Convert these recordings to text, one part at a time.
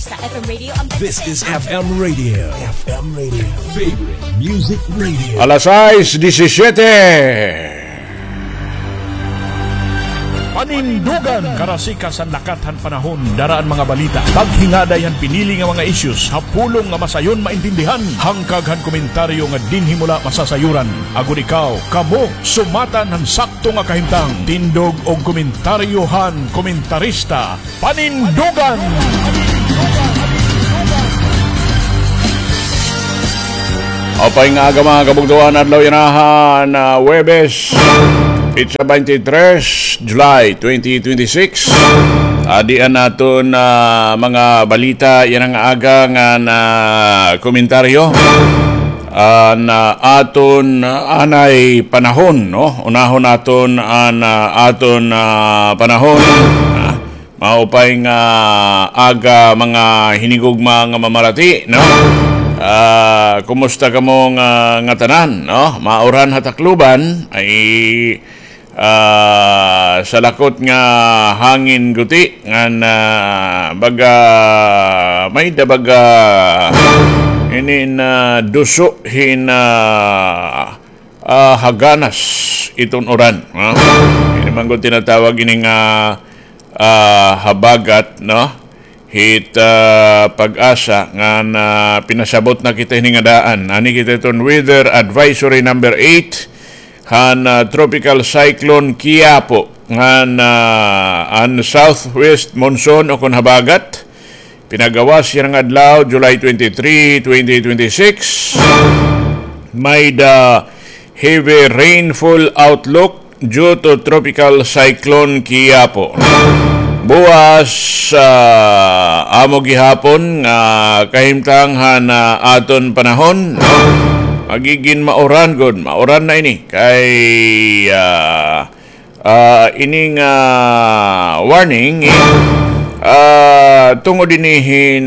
Sa FM Radio ang This is FM Radio. FM Radio. Favorite Music Radio. Alas 6:17. Panindugan karasika sa nakathan panahon daraan mga balita. Paghingadayan pinili nga mga issues hapulong nga masayon maintindihan. Hangkaghan komentaryo nga dinhi mula masasayuran. Agon ikaw kamo sumatan ng sakto nga kahimtang. Tindog og komentaryohan komentarista. Panindugan. Apay nga aga mga kabugduan adlaw yanahan na Huwebes. It's 23 July 2026. Adian naton mga balita yan ang aga nga na komentaryo na aton anay panahon, no? Unahon naton aton panahon. Maupay nga aga mga hinigugma nga mamarati, no? Kumusta ka mo nga tanan, no? Mauran hatakluban ay sa lakot nga hangin guti nga baga may dabaga ini na duso hin haganas itong oran, no? Ini man ko tinatawag ini nga habagat, no? Hit pag-asa nga pinasabot na kita hining daan. Ani kita itong weather advisory number 8 han tropical cyclone Quiapo nga an southwest monsoon o kon habagat. Pinagawas yan nga adlaw July 23, 2026. May the heavy rainfall outlook due to tropical cyclone Quiapo. Buwas amo gihapon nga kahimtang aton panahon, no? Magiging mauran god, mauran na ini kay ining warning tungod dinihin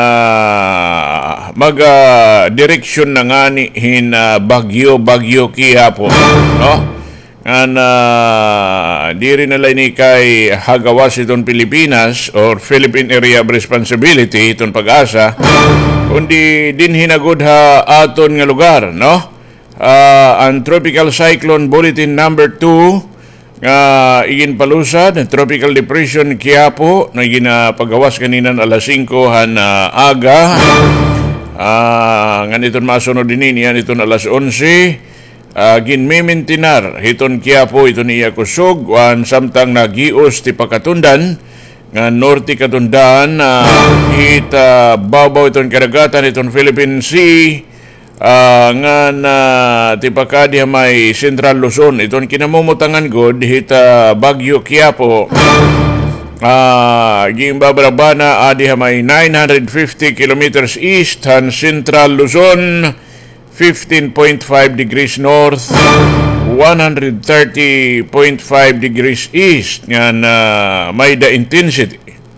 direksyon na nga ni hin bagyo Quiapo, no? Diri na lang ni kay hagawas itong Pilipinas or Philippine Area of Responsibility itong pag-asa, kundi din hinagod ha aton nga lugar, no? Ang Tropical Cyclone Bulletin number 2 nga igin palusad, Tropical Depression Quiapo na ginapagawas kanina alas 5 han aga. Nganiton masunod din yan itong alas 11. Ginmimintinar hiton Quiapo iton iya kusog wan samtang nagios ti pakatundan nga norte katundan babaw iton kadagatan iton Philippine Sea nga ti pakadi may Central Luzon iton kinamumutangan god hita Bagyo Quiapo. Gimbabrabana adi may 950 kilometers east han Central Luzon, 15.5 degrees north, 130.5 degrees east. Yan, may intensity.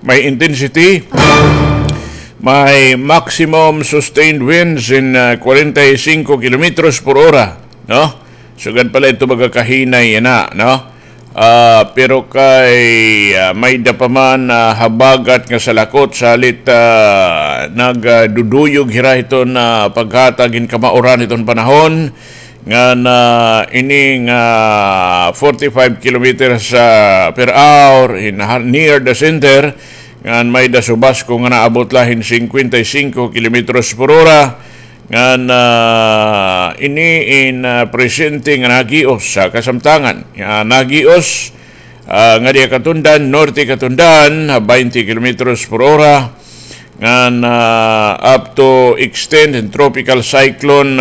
May maximum sustained winds in 45 kilometers per hora, no? Sugad pala ito magkakahinay yan na, no? Pero kay may dapaman habagat nga sa lakot salit nagduduyog hira ito na paghatagin kamauran itong panahon nga ining 45 kilometers per hour near the center nga may dasubas kung naabot lahin 55 kilometers per hora nga ini presenting nagios sa kasamtangan nagios nga diya katundan norte katundan 20 kilometers per hora nga up to extend in tropical cyclone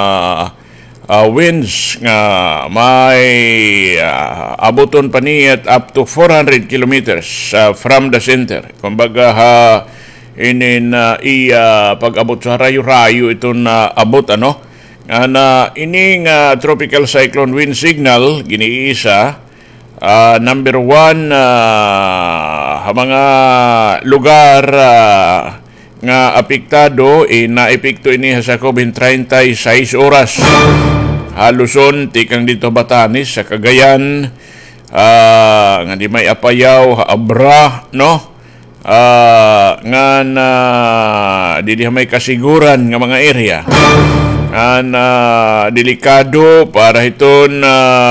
winds nga may abuton pa niya up to 400 kilometers from the center. Kumbaga inin pag-abot sa rayo-rayo itong abot, ano? Ining tropical cyclone wind signal giniisa number 1 mga lugar nga apektado naepekto ini sa COVID 36 oras. Haluson tikang dito Batanes sa Cagayan nga di may apayaw Abra, no? nga na dili may kasiguran nga mga area na delikado para hiton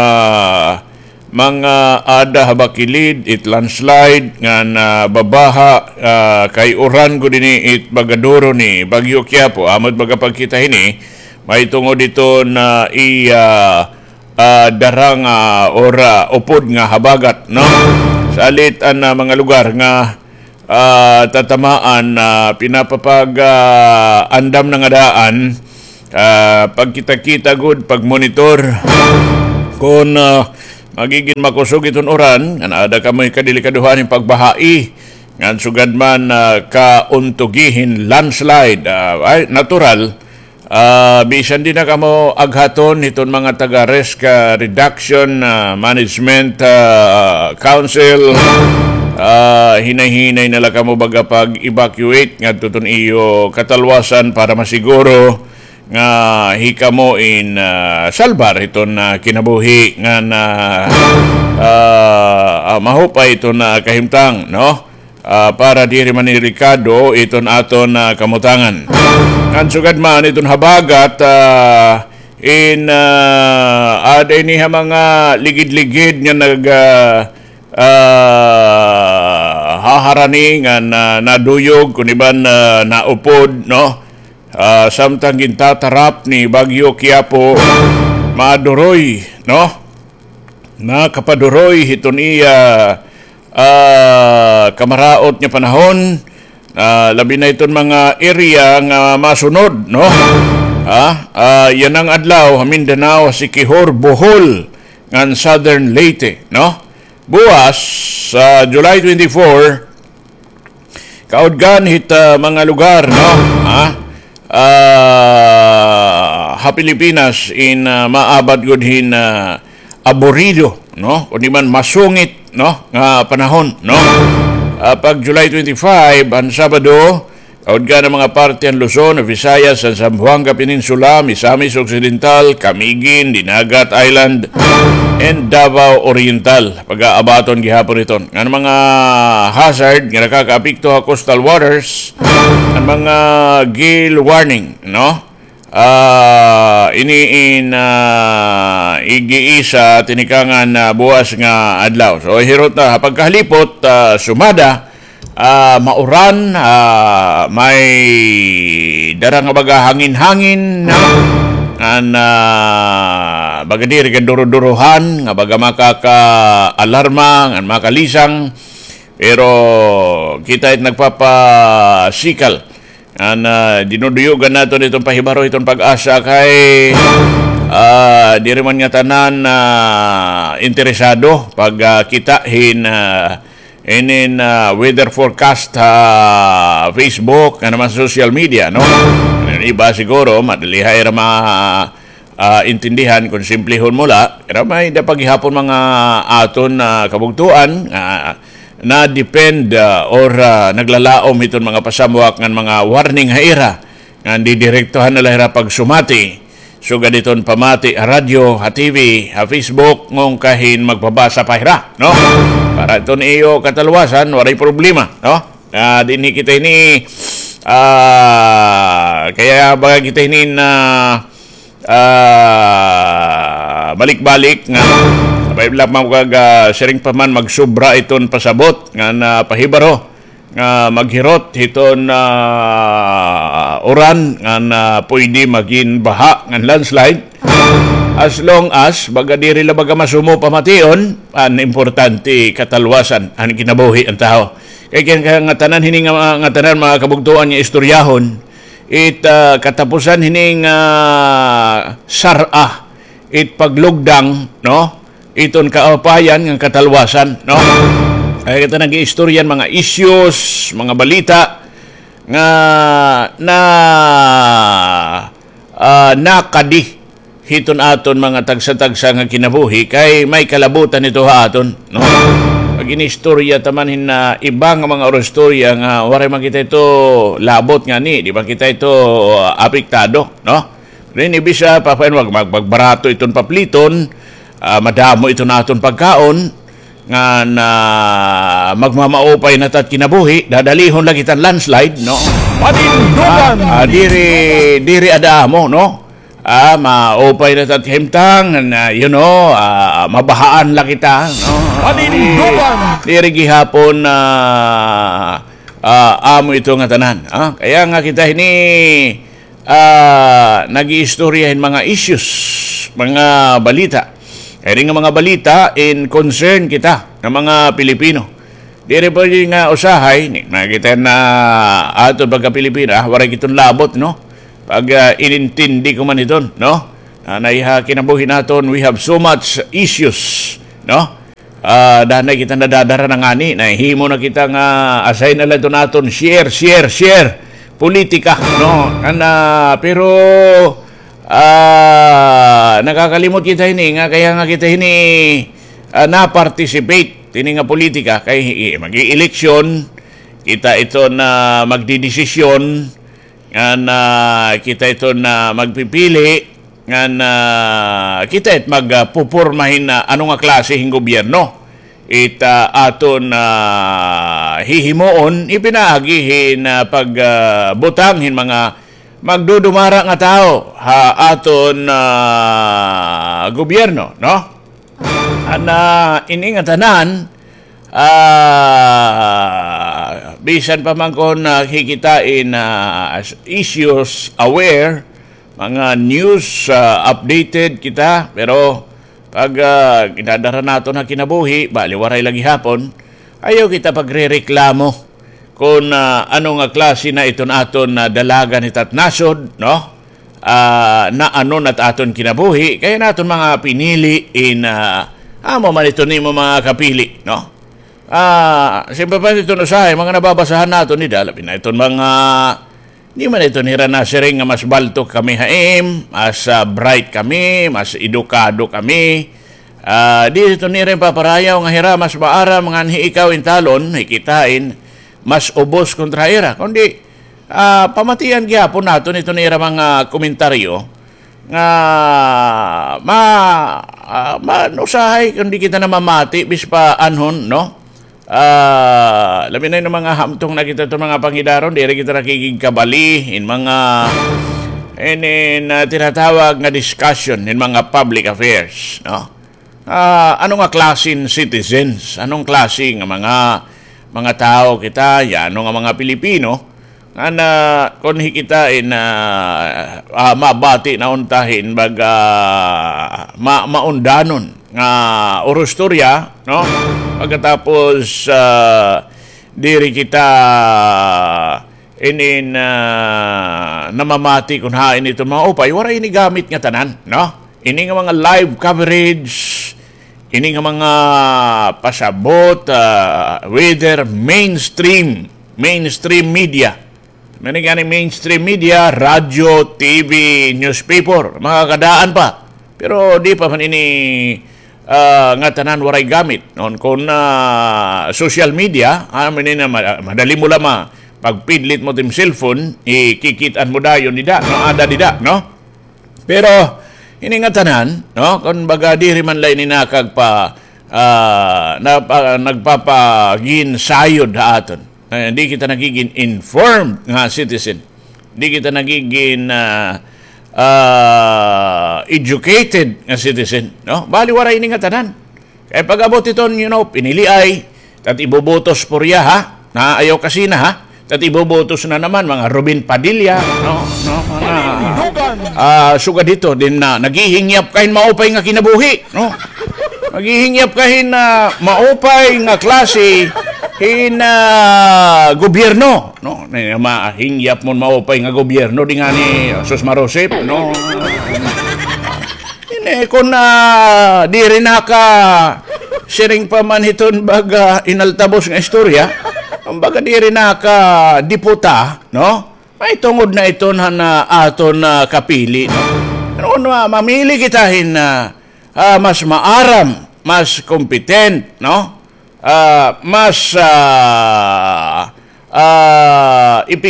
mga ada habakilid it landslide nga babaha kay uran ko dinhi it bagaduro ni Bagyo Quiapo amot bagapagkita hini may tungod dito na darang ora upod nga habagat no sa alit ang mga lugar nga tatamaan pinapapag andam na nga daan pagkita-kita good pagmonitor kung magiging makusog itong oran nga ada kamoy kadelikaduhan yung pagbahai nga sugad man kauntugihin landslide ay natural bisan din na kamo aghaton itong mga taga-risk reduction management council hinay-hinay nala kamo baga pag-evacuate nga tutun iyo katalwasan para masiguro nga hikamo in salbar iton kinabuhi nga mahupay iton kahimtang no para diri man ni Ricardo iton aton kamutangan kan sugad man iton habagat aday niha mga ligid-ligid nga haharani nga naduyog kuniban naupod no samtang gintatarap ni Bagyo Quiapo maduroy no nakapaduroy hiton iya kamaraot niya panahon labi na iton mga area nga masunod no yan ang adlaw Mindanao, Siquijor, Bohol ngan Southern Leyte no buwas sa July 24 kaudgan hit mga lugar no Pilipinas in maabad gudhin aborido no kundi man masungit no nga panahon no pag July 25 ang Sabado kaudgan ang mga parte ang Luzon, Visayas, San Zamboanga Peninsula, Misamis Occidental, Camiguin, Dinagat Island and Davao Oriental pag-aabaton gihapon iton ang mga hazard nga nakakaapekto sa coastal waters ang mga gale warning no igiisa tinikangan buwas nga adlaw so hirot na pagkahalipot sumada mauran may darang nga baga hangin-hangin baga diri kan duro-duruhan nga baga makaka-alarma nga makalisang pero kita it nagpapasikal dinuduyugan nato itong pahibaro itong pag-asa kay diri man nga tanan interesado pag kitahin weather forecast Facebook nga naman social media no iba siguro madalihay ra intindihan kung simplihon mula pero may dapaghihapon mga aton kabugtuan na depend or naglalaom iton mga pasamuak ng mga warning haira nga didirektohan na lahira pag sumati sugad iton pamati radyo TV Facebook ngong kahin magpabasa pahira no para iton iyo katalwasan waray problema no dinhi kita ini kaya baga kita ini balik-balik nga sabay lang sering pa man magsubra iton pasabot nga pahibaro nga maghirot iton uran nga pwede maging baha nga landslide as long as baga diri la baga masumo pamation an importante katalwasan ang kinabuhi ang tao kaya nga tanan hini nga tanan mga kabugtuan nga istoryahon katapusan hining sara paglugdang no iton kaapayan ng katalwasan no ay kita nag-iistoryan mga issues mga balita nga nakadi hiton aton mga tagsa-tagsa nga kinabuhi kay may kalabutan ito aton no pag inistorya taman na iba nga mga orostorya nga waray makita ito labot nga ni di ba kita ito apektado no rin ibisa papain wag magbarato iton papliton madamo ito naton pagkaon nga na magmamaupay na tat kinabuhi, dadalihon lagi tan landslide, no? Panindugan! Diri adamo, no? Maupay na tat himtang, na, mabahaan lang kita, no? Panindugan! Diri gihapon amo ito nga tanan. Kaya nga kita nag-iistoryahin mga issues, mga balita. Kaya nga mga balita in concern kita ng mga Pilipino. Diri po yung usahay, nakita na ato pagka Pilipina, waray kitong labot, no? Pag inintindi ko man ito, no? Naiha kinabuhin natin, we have so much issues, no? Dahil kita nadadara ng ani, nahihimo na kita nga assign na lang ito natin, share, politika, no? Pero, nakakalimot kita nga kaya nga kita na-participate nga politika kay mag-i-eleksyon kita ito na magdidesisyon na kita ito na magpipili na kita magpupurmahin na ano nga klase hing gobyerno aton hihimoon ipinahagihin pagbutanghin mga magdudumara nga tao aton gobyerno, no? Ini nga tanan bisan pa man kon hikitain issues aware, mga news updated kita, pero pag kinadara nato na kinabuhi, baliwaray lagi hapon, ayaw kita pagrereklamo kung ano nga klase na ito aton na dalaga ni tatnasod, no? Na ano nat aton kinabuhi, kaya naton mga pinili amo man ito ni mga kapili, no? Siyempre pa ito usahay, mga nababasahan nato ni Dalapin na ito mga di man ito nira na siring nga mas baltok kami haim, mas bright kami, mas edukado kami. Di ito nira paparayaw nga hira, mas maara mga ikaw intalon, hikitain, mas ubos kontra ira. Kundi, pamatian gyapon nato nito nira mga komentaryo nga usahay kundi kita na mamati bispa anhon, no? Labi na yung mga hamtong na kita itong mga pangidaron, di rin kita nakikigkabali in mga tinatawag nga discussion in mga public affairs, no? Ano nga klaseng citizens, anong klaseng mga tao kita, ano nga mga Pilipino, nga kung hikitain mabati na untahin maundanon nga orostorya, no? Pagkatapos diri kita namamati kung hain ito mga upay, wala ini gamit nga tanan, no? Ini nga mga live coverage, ini nga mga pasabot, whether mainstream media. May nga mainstream media, radyo, TV, newspaper, mga kadaan pa. Pero di pa man ini nga tanan waray gamit. Noon kung social media, madali mo lamang pagpidlit mo tim cellphone, ikikitan mo dayon nida, no? Ada dida, no? Pero ini nga tanan, no? Kung baga diri man lay ninakagpa nagpapagin sayod aton. Hindi kita nagiging informed nga citizen. Hindi kita nagiging educated nga citizen, no? Baliwara ini nga tanan. Kaya pag-abot iton, pinili ay tat ibobotos porya, ha? Na ayaw kasi na, ha? Tat ibobotos na naman mga Robin Padilla, no? Suga dito din na naghihingyap kahin maupay nga kinabuhi, no? Naghihingyap kahin na maupay nga klase gobyerno, no? Mahingyap mo maupay nga gobyerno di nga ni Sus Marosep, no? Kung di rin naka siring pa man iton baga inaltabos nga istorya, baga di rin naka diputa, no? May tungod na iton na aton kapili, no? Ano mamili kitahin na mas maaram, mas competent, no? Mas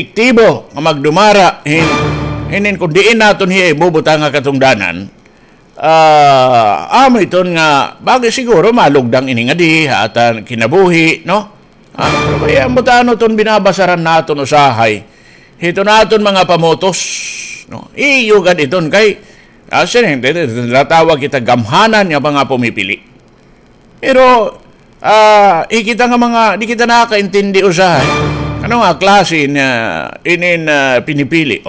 epektibo nga magdumara hinin kung diin naton hiya ibubuta nga katungdanan, amo iton nga bagay siguro malugdang ini nga di at kinabuhi, no? Pero kaya mo tano ton binabasaran naton usahay. Ito naton mga pamotos, no? Iyugan iton kay natawag kita gamhanan nga mga pumipili. Pero ikita nga mga di kita nakakaintindi usahay. Ano nga klase na pinipili?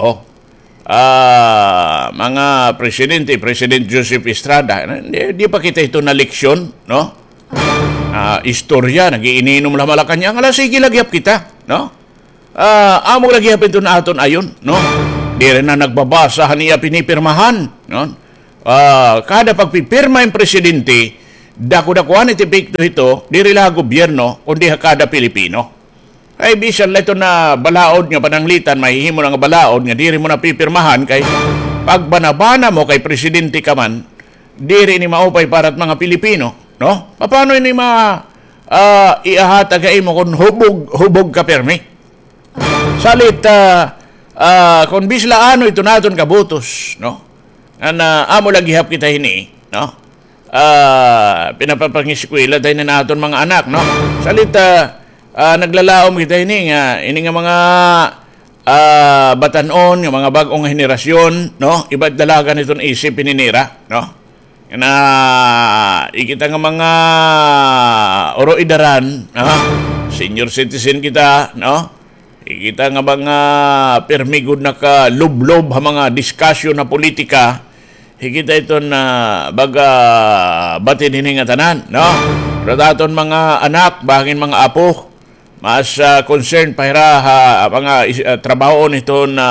Mga presidente, President Joseph Estrada, di pa kita ito na leksyon, no? Istorya, nagiininom lang malakanya, sige lagyap kita, no? Amo lagyap ito na aton ayon, no? Di rin na nagbabasa, niya pinipirmahan, no? Kada pagpipirma yung presidente, dako-dakuan itipikto ito, di rin lang gobyerno, kundi kada Pilipino. Ay bisan ito na balaod nga pananglitan, mahihimo nga balaod nga diri mo na pipirmahan kay pagbanabana mo kay presidente ka man, diri ni maupay para't mga Pilipino, no? Paano ini iahatag mo kung hubog ka permi? Salit kung bisla ano ito naton kabutos, no? Amo lagi hap kita hini, no? Pinapapangiskwela tayo na naton mga anak, no? Salit naglalaom kita ini nga mga batanon, nga mga bagong henerasyon, no? Iba't dalaga nitong isip pininira, no? Na ikita nga mga oroidaran, no? Senior citizen kita, no? Ikita nga mga permigod na ka lublob ha mga diskusyon na politika, higita ito na baga batin hining nga tanan, no? Pero daton mga anak, bangin mga apo, mas concern pahira mga trabaho nito na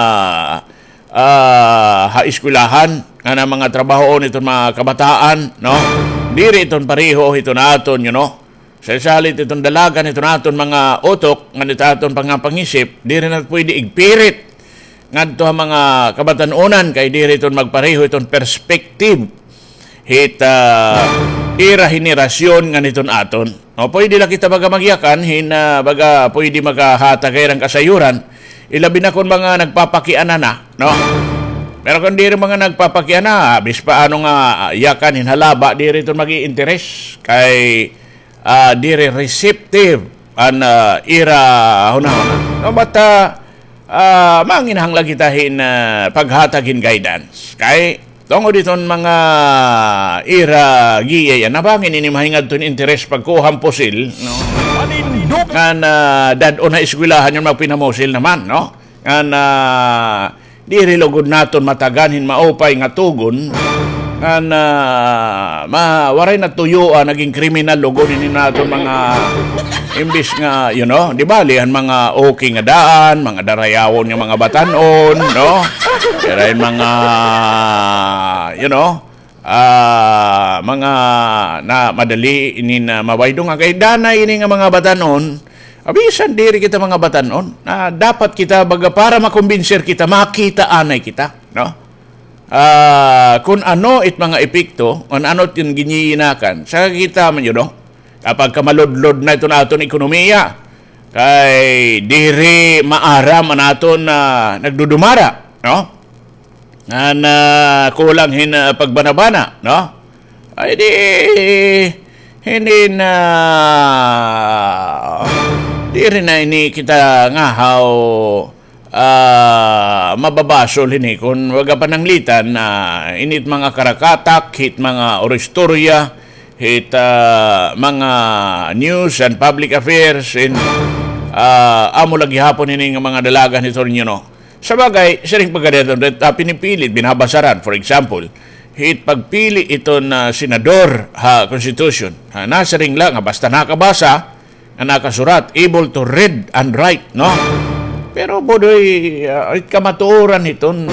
eskwelahan nga mga trabaho nito mga kabataan, no? Diri iton pareho ito naton, you know. Sa salit itong dalagan ito naton mga utok nga nitaton pangisip, diri na pwede igpirit ngadto mga kabatanunan kay diri iton magpareho iton perspective ira henerasyon nga niton aton. No, pwede lang kita baga magyakan, baga pwede maghahatag kay ng kasayuran, ilabi na kung mga nagpapakiana na, no? Pero kung di rin mga nagpapakiana, bis pa ano nga yakan, hinhalaba, di rin ito mag-i-interest kay di rin receptive an ira hunahuna. No, but manginahang lagi tahin paghatagin guidance. Kay tungo dito mga ira giya nabangin ini mahingad to interest pagkuham posil, no? Kan dadon na eskwelahan yung magpinamosil naman, no? Kan diri lugod naton mataganhin maupay nga tugon kan mawaray na tuyuan naging kriminal lugod ini naton mga imbis nga, you know, di bali ang mga okay nga daan, mga darayawon nga mga batanon, no? Pero yung mga, you know, mga na madali ini na mawaydo nga kay danay ini nga mga batanon, abisan diri kita mga batanon, na dapat kita baga para makumbinser kita, makita anay kita, no? Kung ano it mga epekto, kung ano yung ginyinakan, sa kita man yun, no? Kapag kamalodlod na ito na aton ekonomiya, kay diri maaram naton na nagdudumara, no? Na kulang pagbanabana, no? Ay di hindi na di rin na ini kita nga how mababasol ini kung waga pananglitan na init mga karakatak, hit mga oristorya, hit mga news and public affairs in amo lagi hapon ini nga mga dalagan ito rin, you know. Sa bagay, siring pagkadito, pinipilit, binabasaran, for example, hit pagpili ito na senador constitution, nasa ring lang, basta nakabasa, na nakasurat, able to read and write, no? Pero bodoy, kamatuoran ito, no?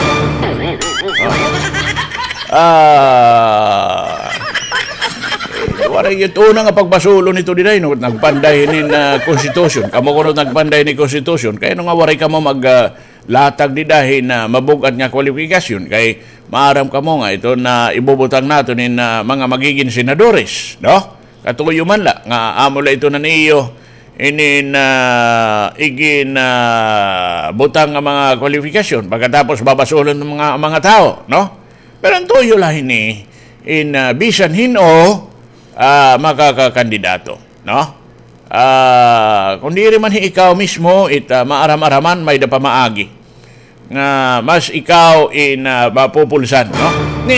Waray ito na nga pagbasulo nito dinay, no? Nagpanday ni constitution, kamo ko nagpanday ni constitution, kaya nung nga waray ka mo latag di dahil na mabugat nga kwalifikasyon kay maaram ka mo nga ito na ibubutang nato ni mga magiging senadores, no? Katuyo man la nga amula ito na niyo ini na igin butang nga mga kwalifikasyon pagkatapos babasulan ng mga tao, no? Pero ang tuyo lahin ni in bisan hino makakakandidato, no? Kung di rin man ikaw mismo maaram-araman may pamaagi nga mas ikaw in mapupulsan, no?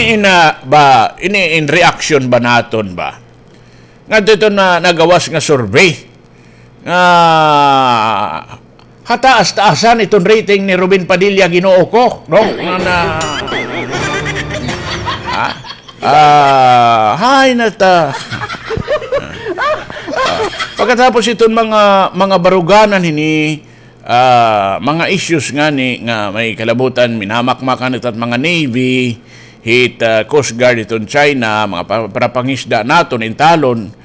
In reaction ba naton ba? Nga dito na nagawas nga survey nga hataas-taasan itong rating ni Ruben Padilla Ginoo ko, no? Hay nata. Pagkatapos itong mga baruganan mga issues nga may kalabutan minamakmakan at mga Navy, Coast Guard itong China, mga parapangisda naton in talon